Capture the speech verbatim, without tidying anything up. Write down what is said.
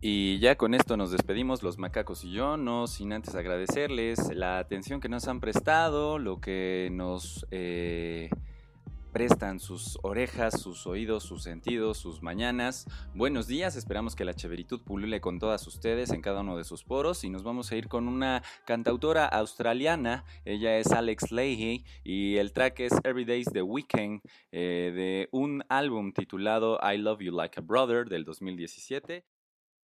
Y ya con esto nos despedimos los macacos y yo, no sin antes agradecerles la atención que nos han prestado, lo que nos eh, prestan sus orejas, sus oídos, sus sentidos, sus mañanas. Buenos días, esperamos que la chéveritud pulule con todas ustedes en cada uno de sus poros y nos vamos a ir con una cantautora australiana. Ella es Alex Leahy y el track es Everyday's The Weekend, eh, de un álbum titulado I Love You Like a Brother del dos mil diecisiete.